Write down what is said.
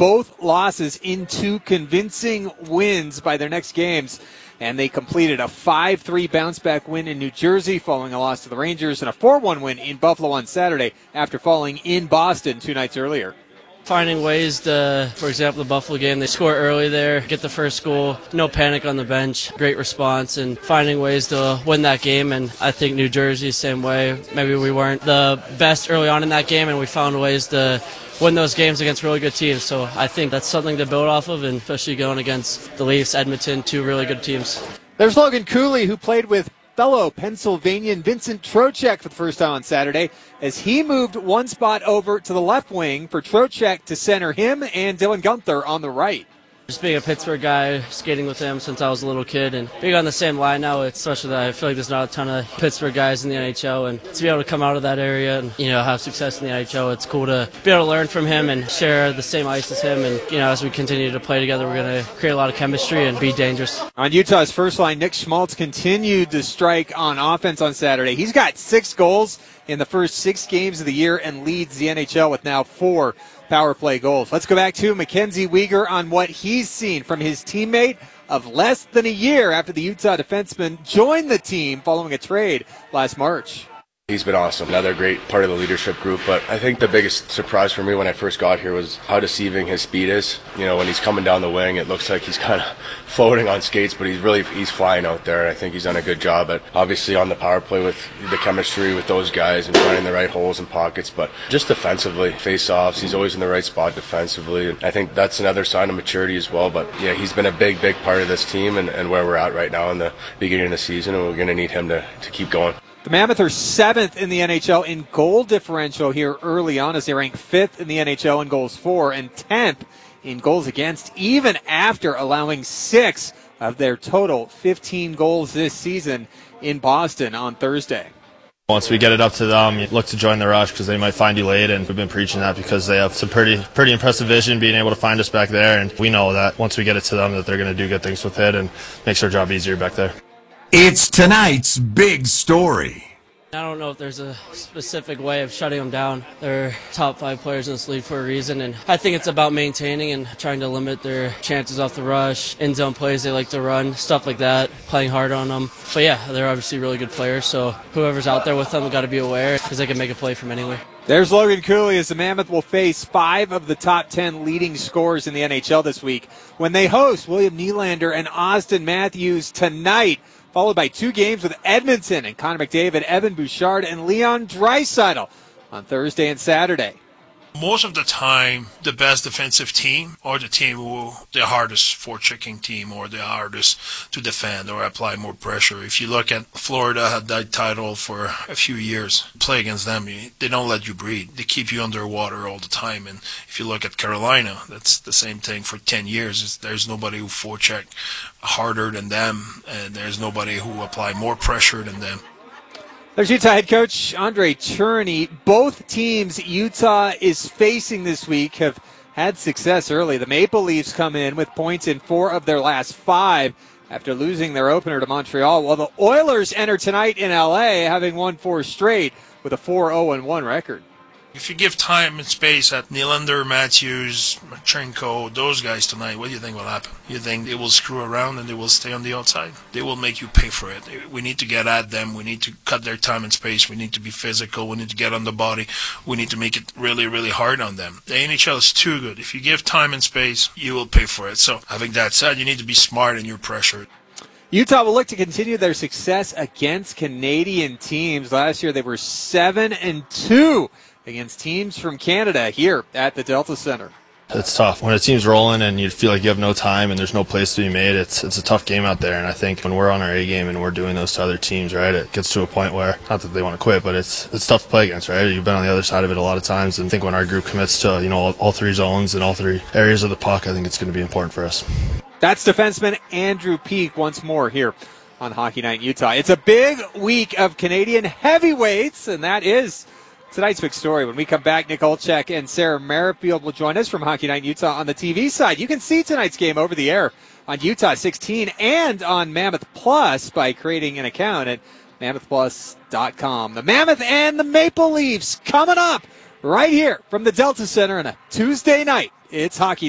both losses into convincing wins by their next games. And they completed a 5-3 bounce-back win in New Jersey following a loss to the Rangers and a 4-1 win in Buffalo on Saturday after falling in Boston 2 nights earlier. Finding ways to, for example, the Buffalo game, they score early there, get the first goal, no panic on the bench, great response, and finding ways to win that game. And I think New Jersey, same way. Maybe we weren't the best early on in that game, and we found ways to win those games against really good teams. So I think that's something to build off of, and especially going against the Leafs, Edmonton, 2 really good teams. There's Logan Cooley, who played with fellow Pennsylvanian Vincent Trocheck for the first time on Saturday, as he moved one spot over to the left wing for Trocheck to center him and Dylan Guenther on the right. Just being a Pittsburgh guy, skating with him since I was a little kid, and being on the same line now, it's especially that I feel like there's not a ton of Pittsburgh guys in the NHL, and to be able to come out of that area and have success in the NHL, it's cool to be able to learn from him and share the same ice as him. And as we continue to play together, we're going to create a lot of chemistry and be dangerous. On Utah's first line, Nick Schmaltz continued to strike on offense on Saturday. He's got 6 goals in the first 6 games of the year and leads the NHL with now 4 power play goals. Let's go back to Mackenzie Weegar on what he's seen from his teammate of less than a year after the Utah defenseman joined the team following a trade last March. He's been awesome. Another great part of the leadership group. But I think the biggest surprise for me when I first got here was how deceiving his speed is. When he's coming down the wing, it looks like he's kind of floating on skates, but he's flying out there. I think he's done a good job at, obviously, on the power play with the chemistry with those guys and finding the right holes and pockets. But just defensively, face-offs, he's always in the right spot defensively. And I think that's another sign of maturity as well. But yeah, he's been a big part of this team and where we're at right now in the beginning of the season, and we're going to need him to keep going. The Mammoth are 7th in the NHL in goal differential here early on, as they rank 5th in the NHL in goals for and 10th in goals against, even after allowing 6 of their total 15 goals this season in Boston on Thursday. Once we get it up to them, you look to join the rush because they might find you late, and we've been preaching that because they have some pretty impressive vision being able to find us back there, and we know that once we get it to them that they're going to do good things with it and makes our job easier back there. It's tonight's big story. I don't know if there's a specific way of shutting them down. They're top 5 players in this league for a reason, and I think it's about maintaining and trying to limit their chances off the rush, in-zone plays they like to run, stuff like that, playing hard on them. But yeah, they're obviously really good players, so whoever's out there with them got to be aware because they can make a play from anywhere. There's Logan Cooley as the Mammoth will face 5 of the top 10 leading scorers in the NHL this week when they host William Nylander and Austin Matthews tonight, followed by 2 games with Edmonton and Connor McDavid, Evan Bouchard, and Leon Draisaitl on Thursday and Saturday. Most of the time, the best defensive team or the team who the hardest for-checking team or the hardest to defend or apply more pressure. If you look at Florida, had that title for a few years. Play against them, they don't let you breathe. They keep you underwater all the time. And if you look at Carolina, that's the same thing for 10 years. There's nobody who forecheck harder than them, and there's nobody who apply more pressure than them. There's Utah head coach Andre Cherney. Both teams Utah is facing this week have had success early. The Maple Leafs come in with points in 4 of their last 5 after losing their opener to Montreal, while the Oilers enter tonight in L.A. having won 4 straight with a 4-0-1 record. If you give time and space at Nylander, Matthews, Marchenko, those guys tonight, what do you think will happen? You think they will screw around and they will stay on the outside? They will make you pay for it. We need to get at them. We need to cut their time and space. We need to be physical. We need to get on the body. We need to make it really, really hard on them. The NHL is too good. If you give time and space, you will pay for it. So having that said, you need to be smart in your pressure. Utah will look to continue their success against Canadian teams. Last year they were 7-2 against teams from Canada here at the Delta Center. It's tough. When a team's rolling and you feel like you have no time and there's no place to be made, it's a tough game out there. And I think when we're on our A game and we're doing those to other teams, right, it gets to a point where, not that they want to quit, but it's tough to play against, right? You've been on the other side of it a lot of times, and I think when our group commits to, all 3 zones and all 3 areas of the puck, I think it's going to be important for us. That's defenseman Andrew Peeke once more here on Hockey Night in Utah. It's a big week of Canadian heavyweights, and that is tonight's big story. When we come back, Nick Olchek and Sarah Merrifield will join us from Hockey Night in Utah on the TV side. You can see tonight's game over the air on Utah 16 and on Mammoth Plus by creating an account at mammothplus.com. The Mammoth and the Maple Leafs coming up right here from the Delta Center on a Tuesday night. It's Hockey Night.